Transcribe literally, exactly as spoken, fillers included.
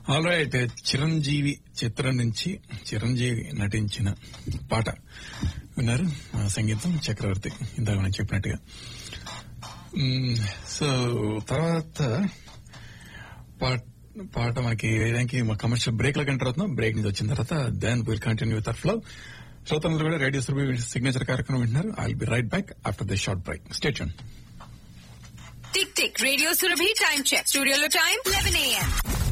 All right, Chiranjeevi చిత్రం నుంచి చిరంజీవి నటించిన పాట విన్నారు. సంగీతం చక్రవర్తి, ఇందాక మనం చెప్పినట్టుగా. సో తర్వాత పాట మనకి వేయడానికి మా కమర్షియల్ బ్రేక్ లో ఎంటర్ అవుతున్నాం. బ్రేక్ నుంచి వచ్చిన తర్వాత then will continue with our flow. శ్రోతలు కూడా రేడియో సిగ్నేచర్ కార్యక్రమం వింటున్నారు. I will be right back after this short break. Stay tuned. Tick tick radio Surabhi time check. స్టూడియోలో టైం eleven a m